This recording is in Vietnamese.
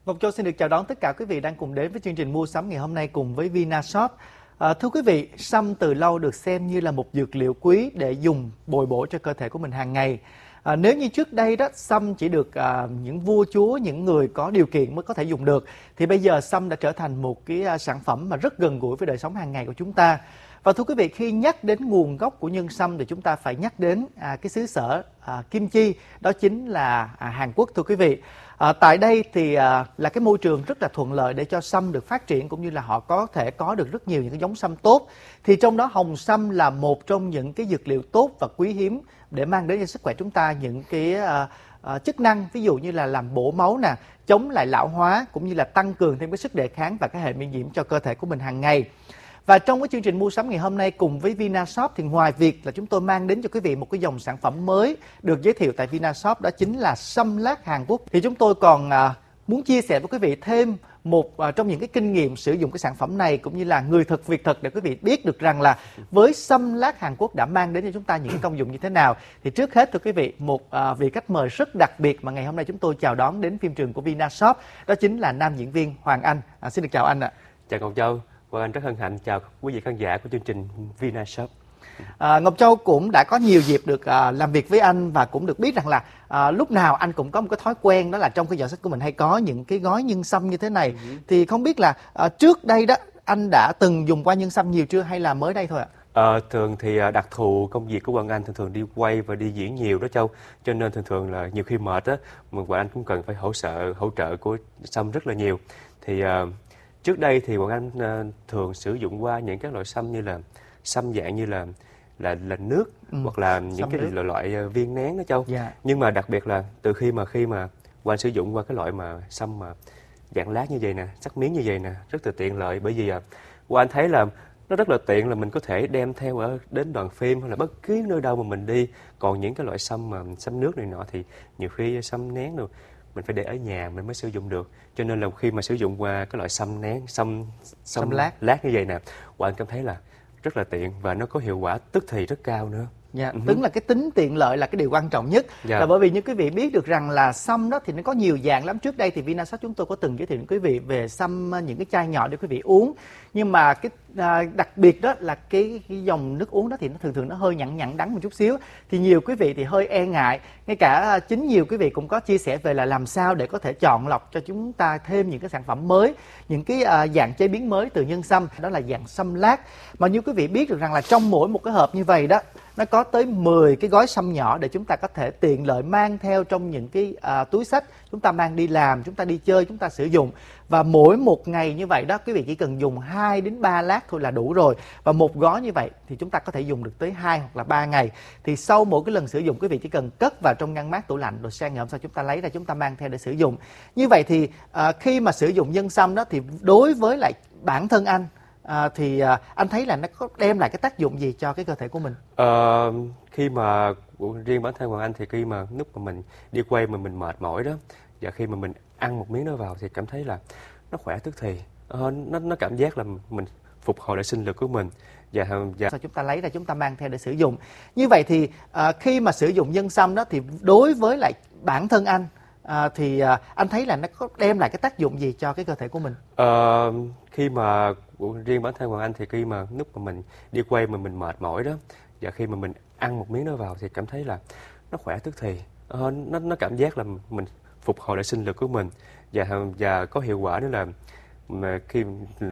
Ngọc Châu xin được chào đón tất cả quý vị đang cùng đến với chương trình mua sắm ngày hôm nay cùng với Vinashop. Thưa quý vị, sâm từ lâu được xem như là một dược liệu quý để dùng bồi bổ cho cơ thể của mình hàng ngày. Nếu như trước đây đó sâm chỉ được những vua chúa, những người có điều kiện mới có thể dùng được, thì bây giờ sâm đã trở thành một cái sản phẩm mà rất gần gũi với đời sống hàng ngày của chúng ta. Và thưa quý vị, khi nhắc đến nguồn gốc của nhân sâm thì chúng ta phải nhắc đến cái xứ sở Kim Chi, đó chính là Hàn Quốc thưa quý vị. Tại đây thì là cái môi trường rất là thuận lợi để cho sâm được phát triển, cũng như là họ có thể có được rất nhiều những cái giống sâm tốt. Thì trong đó hồng sâm là một trong những cái dược liệu tốt và quý hiếm để mang đến cho sức khỏe chúng ta những cái chức năng, ví dụ như là làm bổ máu nè, chống lại lão hóa, cũng như là tăng cường thêm cái sức đề kháng và cái hệ miễn nhiễm cho cơ thể của mình hàng ngày. Và trong cái chương trình mua sắm ngày hôm nay cùng với Vinashop thì ngoài việc là chúng tôi mang đến cho quý vị một cái dòng sản phẩm mới được giới thiệu tại Vinashop, đó chính là sâm lát Hàn Quốc, thì chúng tôi còn muốn chia sẻ với quý vị thêm một trong những cái kinh nghiệm sử dụng cái sản phẩm này, cũng như là người thực việc thực để quý vị biết được rằng là với sâm lát Hàn Quốc đã mang đến cho chúng ta những công dụng như thế nào. Thì trước hết thưa quý vị, một vị khách mời rất đặc biệt mà ngày hôm nay chúng tôi chào đón đến phim trường của Vinashop, đó chính là nam diễn viên Hoàng Anh. Xin được chào anh ạ. Chào Ngọc Châu. Và anh rất hân hạnh chào quý vị khán giả của chương trình Vinashop. Ngọc Châu cũng đã có nhiều dịp được làm việc với anh và cũng được biết rằng là lúc nào anh cũng có một cái thói quen, đó là trong cái giỏ sách của mình hay có những cái gói nhân sâm như thế này. Thì không biết là trước đây đó anh đã từng dùng qua nhân sâm nhiều chưa, hay là mới đây thôi ạ? Thường thì đặc thù công việc của Hoàng Anh thường đi quay và đi diễn nhiều đó Châu, cho nên thường là nhiều khi mệt á, mà Hoàng Anh cũng cần phải hỗ trợ của sâm rất là nhiều. Thì trước đây thì Hoàng Anh thường sử dụng qua những các loại sâm như là sâm dạng như là nước, hoặc là những cái loại viên nén đó Châu. Nhưng mà đặc biệt là từ khi mà Hoàng Anh sử dụng qua cái loại mà sâm mà dạng lát như vậy nè, sắc miếng như vậy nè, rất là tiện lợi, bởi vì Hoàng Anh thấy là nó rất là tiện, là mình có thể đem theo đến đoàn phim hay là bất cứ nơi đâu mà mình đi. Còn những cái loại sâm nước này nọ thì nhiều khi sâm nén rồi mình phải để ở nhà mình mới sử dụng được, cho nên là khi mà sử dụng qua cái loại sâm lát như vậy nè, Hoàng cảm thấy là rất là tiện và nó có hiệu quả tức thì rất cao nữa. Tức là cái tính tiện lợi là cái điều quan trọng nhất. Là bởi vì như quý vị biết được rằng là sâm đó thì nó có nhiều dạng lắm. Trước đây thì Vinashop chúng tôi có từng giới thiệu đến quý vị về sâm những cái chai nhỏ để quý vị uống. Nhưng mà cái đặc biệt đó là cái dòng nước uống đó thì nó thường nó hơi nhẵn đắng một chút xíu. Thì nhiều quý vị thì hơi e ngại. Ngay cả chính nhiều quý vị cũng có chia sẻ về là làm sao để có thể chọn lọc cho chúng ta thêm những cái sản phẩm mới, những cái dạng chế biến mới từ nhân sâm, đó là dạng sâm lát. Mà như quý vị biết được rằng là trong mỗi một cái hộp như vậy đó, nó có tới 10 cái gói sâm nhỏ để chúng ta có thể tiện lợi mang theo trong những cái túi xách, chúng ta mang đi làm, chúng ta đi chơi, chúng ta sử dụng. Và mỗi một ngày như vậy đó, quý vị chỉ cần dùng 2 đến 3 lát thôi là đủ rồi. Và một gói như vậy thì chúng ta có thể dùng được tới 2 hoặc là 3 ngày. Thì sau mỗi cái lần sử dụng, quý vị chỉ cần cất vào trong ngăn mát tủ lạnh, rồi sang ngày hôm sau chúng ta lấy ra, chúng ta mang theo để sử dụng. Như vậy thì khi mà sử dụng nhân sâm đó thì đối với lại bản thân anh, thì anh thấy là nó có đem lại cái tác dụng gì cho cái cơ thể của mình? Khi mà riêng bản thân Hoàng Anh thì khi mà lúc mà mình đi quay mà mình mệt mỏi đó, và khi mà mình ăn một miếng đó vào thì cảm thấy là nó khỏe tức thì, nó cảm giác là mình phục hồi lại sinh lực của mình. Và sau chúng ta lấy ra, chúng ta mang theo để sử dụng. Như vậy thì khi mà sử dụng nhân sâm đó thì đối với lại bản thân anh, thì anh thấy là nó có đem lại cái tác dụng gì cho cái cơ thể của mình? Khi mà riêng bản thân Hoàng Anh thì khi mà lúc mà mình đi quay mà mình mệt mỏi đó, và khi mà mình ăn một miếng đó vào thì cảm thấy là nó khỏe tức thì, nó cảm giác là mình phục hồi lại sinh lực của mình. Và có hiệu quả nữa là khi